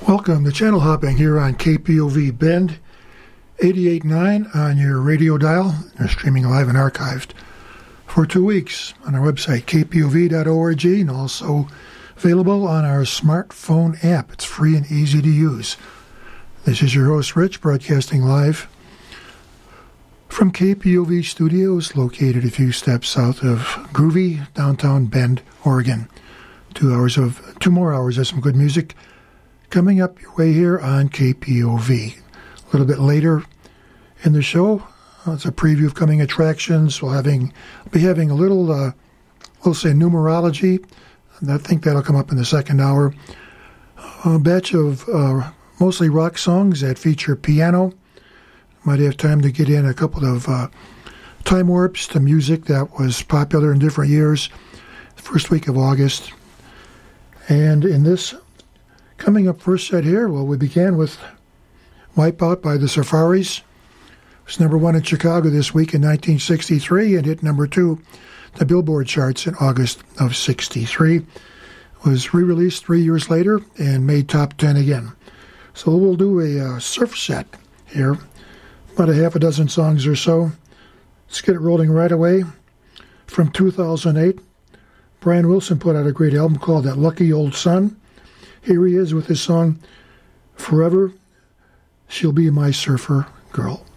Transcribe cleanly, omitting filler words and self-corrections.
Welcome to Channel Hopping here on KPOV Bend 88.9 on your radio dial. You're streaming live and archived for 2 weeks on our website, kpov.org, and also available on our smartphone app. It's free and easy to use. This is your host, Rich, broadcasting live from KPOV Studios, located a few steps south of groovy downtown Bend, Oregon. 2 more hours of some good music coming up your way here on KPOV. A little bit later in the show, it's a preview of coming attractions. We'll be having a little, we'll say, numerology. And I think that'll come up in the second hour. A batch of mostly rock songs that feature piano. Might have time to get in a couple of time warps to music that was popular in different years. The first week of August. And in this coming up first set here, well, we began with Wipeout by the Safaris. It was number one in Chicago this week in 1963 and hit number two the Billboard charts in August of 63. It was re-released 3 years later and made top 10 again. So we'll do a surf set here, about a half a dozen songs or so. Let's get it rolling right away. From 2008, Brian Wilson put out a great album called That Lucky Old Sun. Here he is with his song, Forever She'll Be My Surfer Girl.